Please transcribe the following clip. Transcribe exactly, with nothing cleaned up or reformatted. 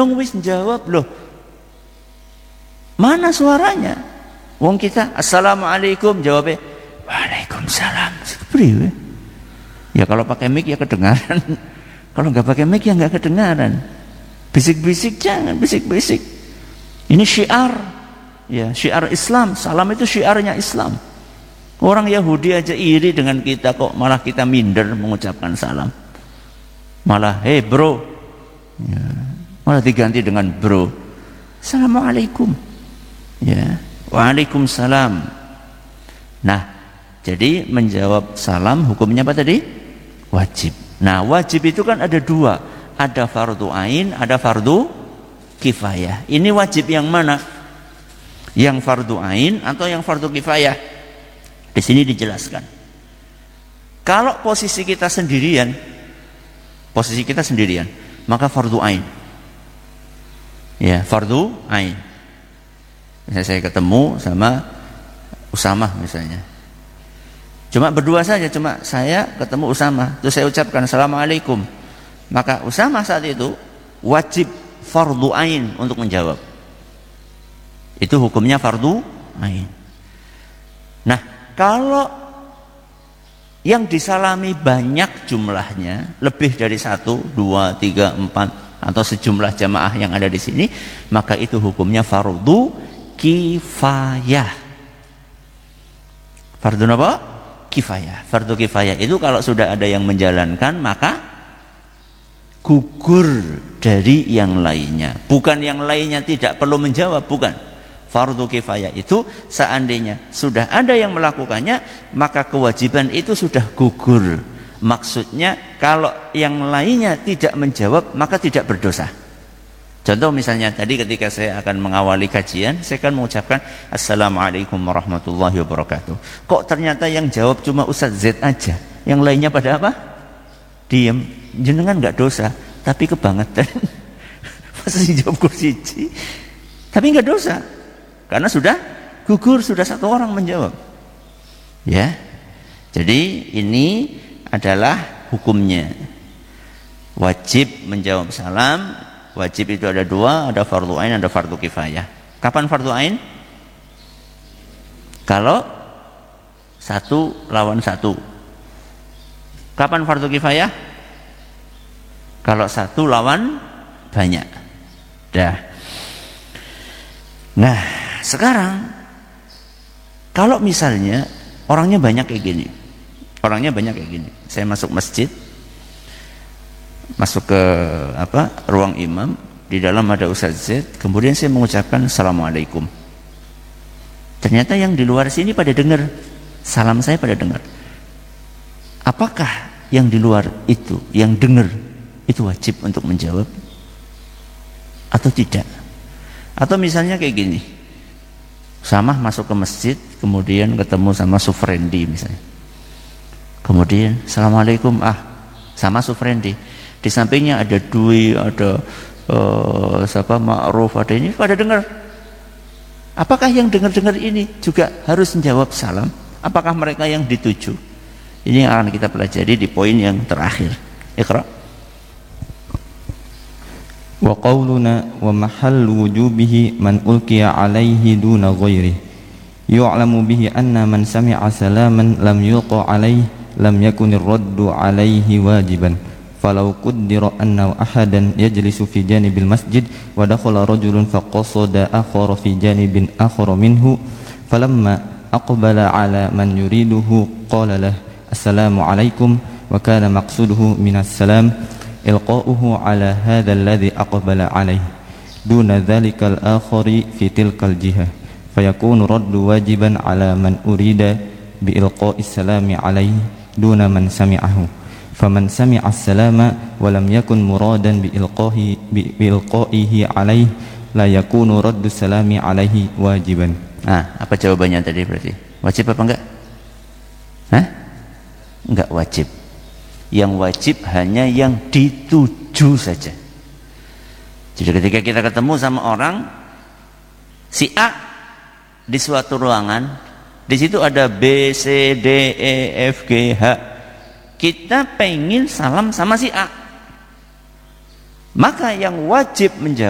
Yang wis jawab loh. Mana suaranya? Wong kita assalamualaikum jawabnya waalaikumsalam. Seperti ya kalau pakai mic ya kedengaran. Kalau nggak pakai mic ya nggak kedengaran. Bisik-bisik jangan, bisik-bisik. Ini syiar, ya syiar Islam. Salam itu syiarnya Islam. Orang Yahudi aja iri dengan kita kok, malah kita minder mengucapkan salam. Malah hey bro, ya, malah diganti dengan bro. Assalamualaikum. Ya, waalaikumsalam. Nah, jadi menjawab salam hukumnya apa tadi? Wajib. Nah, wajib itu kan ada dua, ada fardu ain, ada fardu kifayah. Ini wajib yang mana? Yang fardu ain atau yang fardu kifayah? Di sini dijelaskan. Kalau posisi kita sendirian, posisi kita sendirian, maka fardu ain. Ya, fardu ain. Misalnya saya ketemu sama Usamah misalnya. Cuma berdua saja, cuma saya ketemu Usamah, terus saya ucapkan assalamualaikum. Maka Usamah saat itu wajib fardu ain untuk menjawab. Itu hukumnya fardu ain. Nah, kalau yang disalami banyak jumlahnya, lebih dari satu, dua, tiga, empat, atau sejumlah jamaah yang ada di sini, maka itu hukumnya fardu kifayah. Fardu apa? Kifayah. Fardu kifayah itu kalau sudah ada yang menjalankan, maka gugur dari yang lainnya. Bukan yang lainnya tidak perlu menjawab, bukan. Fardu kifayah itu seandainya sudah ada yang melakukannya, maka kewajiban itu sudah gugur. Maksudnya kalau yang lainnya tidak menjawab, maka tidak berdosa. Contoh misalnya tadi ketika saya akan mengawali kajian, saya akan mengucapkan assalamualaikum warahmatullahi wabarakatuh. Kok ternyata yang jawab cuma Ustaz Z aja, yang lainnya pada apa? Diam. Jenengan nggak dosa, tapi kebangetan. Pasti jawab kursi, tapi nggak dosa, karena sudah gugur, sudah satu orang menjawab. Ya, jadi ini adalah hukumnya. Wajib menjawab salam. Wajib itu ada dua, ada fardu ain, ada fardu kifayah. Kapan fardu ain? Kalau satu lawan satu. Kapan fardu kifayah? Kalau satu lawan banyak. Dah. Nah, sekarang kalau misalnya orangnya banyak kayak gini, orangnya banyak kayak gini. Saya masuk masjid, masuk ke apa ruang imam, di dalam ada Ustaz Z, kemudian saya mengucapkan assalamualaikum. Ternyata yang di luar sini pada dengar salam saya, pada dengar. Apakah yang di luar itu, yang dengar itu wajib untuk menjawab atau tidak? Atau misalnya kayak gini, Samah masuk ke masjid, kemudian ketemu sama Sufrendi misalnya, kemudian assalamualaikum, ah sama Sufrendi. Di sampingnya ada Dwi, ada uh, siapa Ma'ruf, ada ini, pada dengar. Apakah yang dengar-dengar ini juga harus menjawab salam? Apakah mereka yang dituju? Ini yang akan kita pelajari di poin yang terakhir. Iqra. Wa qawluna wa mahall wujubihi man ulqiya alaihi duna ghairihi. Yu'lamu bihi anna man sami'a salaman lam yulqa alaihi lam yakunir raddu alaihi wajiban. Falau qaddara anna ahadan yajlisu fi janibil masjid wa dakhala rajulun faqasada akhara fi janibin akhara minhu falamma aqbala ala man yuriduhu qala lahu assalamu alaikum wa kana maqsuduhu minas salam ilqa'uhu ala hadha alladhi aqbala alayhi duna dhalika al-akhari fi tilkal jihah fayakunu raddu wajiban ala man urida bi ilqa'is salami alayhi duna man sami'ahu. Faman sami'a as-salama wa lam yakun muradan bi ilqahi bi ilqaihi alaihi la yakunu raddu salami alaihi wajiban. Nah, apa jawabannya tadi berarti? Wajib apa enggak? Hah? Enggak wajib. Yang wajib hanya yang dituju saja. Jadi ketika kita ketemu sama orang si A di suatu ruangan, di situ ada B, C, D, E, F, G, H. Kita pengen salam sama si A, maka yang wajib menjawab